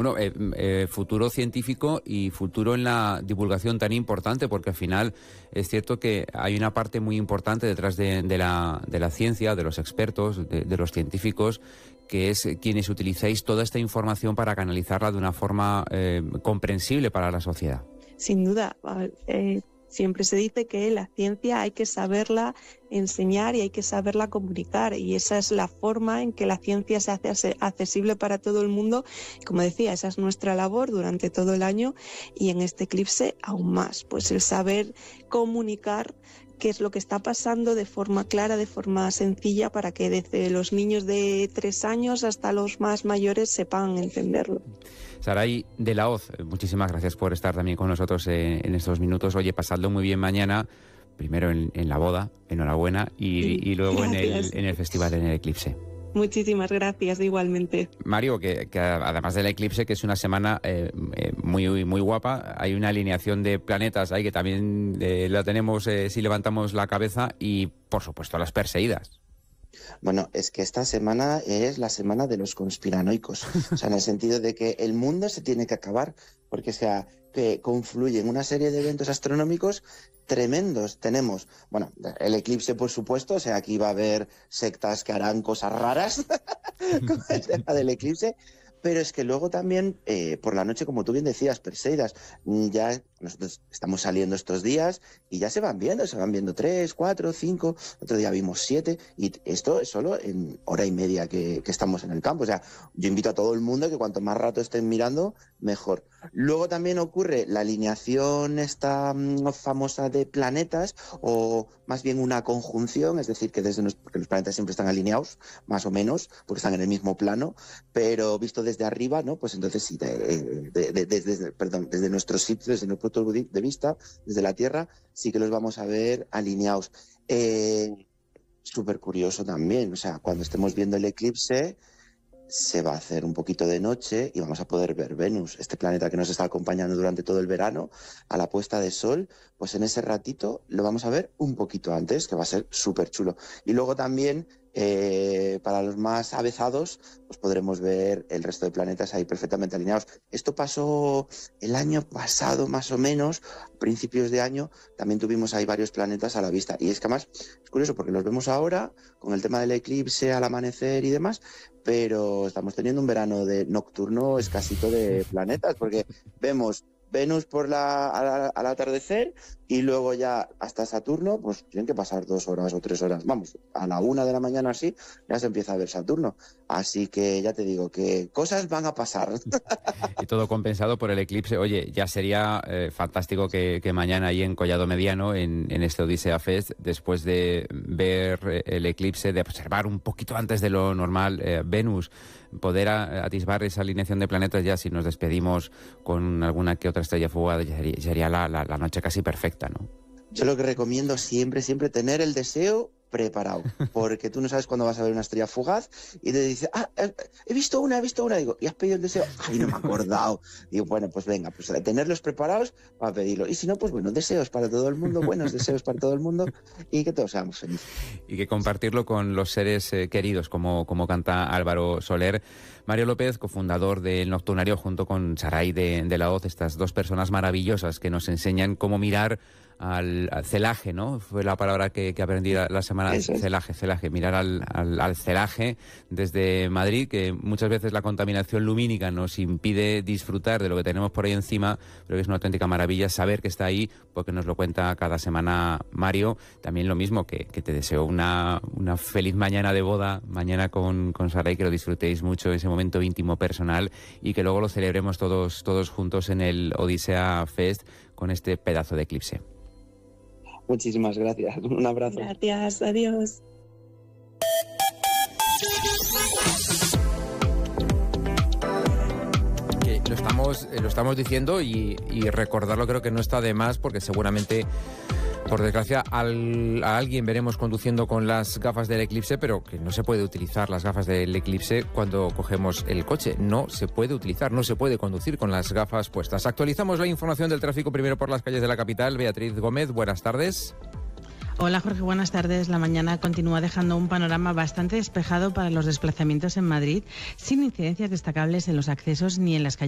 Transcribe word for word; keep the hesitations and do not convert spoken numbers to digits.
Bueno, eh, eh, futuro científico y futuro en la divulgación tan importante, porque al final es cierto que hay una parte muy importante detrás de, de, la, de la ciencia, de los expertos, de, de los científicos, que es quienes utilizáis toda esta información para canalizarla de una forma eh, comprensible para la sociedad. Sin duda, eh, siempre se dice que la ciencia hay que saberla enseñar y hay que saberla comunicar, y esa es la forma en que la ciencia se hace accesible para todo el mundo. Como decía, esa es nuestra labor durante todo el año, y en este eclipse aún más, pues el saber comunicar qué es lo que está pasando de forma clara, de forma sencilla, para que desde los niños de tres años hasta los más mayores sepan entenderlo. Saray de la Hoz, muchísimas gracias por estar también con nosotros eh, en estos minutos. Oye, pasadlo muy bien mañana, primero en, en la boda, enhorabuena, y, sí, y luego en el, en el festival, en el eclipse. Muchísimas gracias, igualmente. Mario, que, que además del eclipse, que es una semana eh, eh, muy, muy guapa, hay una alineación de planetas ahí que también eh, la tenemos eh, si levantamos la cabeza, y por supuesto las perseguidas. Bueno, es que esta semana es la semana de los conspiranoicos, o sea, en el sentido de que el mundo se tiene que acabar, porque o sea, que confluyen una serie de eventos astronómicos tremendos. Tenemos, bueno, el eclipse, por supuesto, o sea, aquí va a haber sectas que harán cosas raras con el tema del eclipse, pero es que luego también, eh, por la noche, como tú bien decías, Perseidas, ya nosotros estamos saliendo estos días y ya se van viendo, se van viendo tres, cuatro, cinco, otro día vimos siete, y esto es solo en hora y media que, que estamos en el campo. O sea, yo invito a todo el mundo que cuanto más rato estén mirando, mejor. Luego también ocurre la alineación esta mm, famosa de planetas, o más bien una conjunción, es decir, que desde nos, porque los planetas siempre están alineados, más o menos, porque están en el mismo plano, pero visto desde arriba, ¿no? Pues entonces sí, de, de, de, de, desde, perdón, desde nuestro sitio, desde nuestro punto de vista, desde la Tierra, sí que los vamos a ver alineados. Eh, súper curioso también, o sea, cuando estemos viendo el eclipse, se va a hacer un poquito de noche y vamos a poder ver Venus, este planeta que nos está acompañando durante todo el verano, a la puesta de sol. Pues en ese ratito lo vamos a ver un poquito antes, que va a ser súper chulo. Y luego también, eh, para los más avezados, pues podremos ver el resto de planetas ahí perfectamente alineados. Esto pasó el año pasado, más o menos, a principios de año, también tuvimos ahí varios planetas a la vista. Y es que además es curioso porque los vemos ahora con el tema del eclipse al amanecer y demás, pero estamos teniendo un verano de nocturno escasito de planetas, porque vemos Venus por la, al, al atardecer, y luego ya hasta Saturno, pues tienen que pasar dos horas o tres horas. Vamos, a la una de la mañana así, ya se empieza a ver Saturno. Así que ya te digo que cosas van a pasar. Y todo compensado por el eclipse. Oye, ya sería eh, fantástico que, que mañana ahí en Collado Mediano, en, en este Odisea Fest, después de ver el eclipse, de observar un poquito antes de lo normal eh, Venus, poder a, atisbar esa alineación de planetas, ya si nos despedimos con alguna que otra estrella fugaz, ya sería, sería la, la, la noche casi perfecta, ¿no? Yo lo que recomiendo siempre, siempre tener el deseo preparado, porque tú no sabes cuándo vas a ver una estrella fugaz y te dice, ah, he visto una, he visto una, digo, ¿y has pedido el deseo? Ay, no me he acordado. Digo, bueno, pues venga, pues tenerlos preparados para pedirlo. Y si no, pues bueno, deseos para todo el mundo, buenos deseos para todo el mundo, y que todos seamos felices. Y que compartirlo con los seres eh, queridos, como, como canta Álvaro Soler. Mario López, cofundador del Nocturnario, junto con Saray de, de la Hoz, estas dos personas maravillosas que nos enseñan cómo mirar al, al celaje, ¿no? Fue la palabra que, que aprendí la, la semana, Eso es. celaje, celaje, mirar al, al, al celaje desde Madrid, que muchas veces la contaminación lumínica nos impide disfrutar de lo que tenemos por ahí encima, pero que es una auténtica maravilla saber que está ahí, porque nos lo cuenta cada semana Mario. También lo mismo, que, que te deseo una, una feliz mañana de boda, mañana con, con Saray, que lo disfrutéis mucho, ese momento íntimo, personal, y que luego lo celebremos todos, todos juntos en el Odisea Fest con este pedazo de eclipse. Muchísimas gracias. Un abrazo. Gracias, adiós. Que lo estamos, lo estamos diciendo y, y recordarlo creo que no está de más, porque seguramente, por desgracia, al, a alguien veremos conduciendo con las gafas del eclipse, pero que no se puede utilizar las gafas del eclipse cuando cogemos el coche. No se puede utilizar, no se puede conducir con las gafas puestas. Actualizamos la información del tráfico primero por las calles de la capital. Beatriz Gómez, buenas tardes. Hola Jorge, buenas tardes. La mañana continúa dejando un panorama bastante despejado para los desplazamientos en Madrid, sin incidencias destacables en los accesos ni en las calles.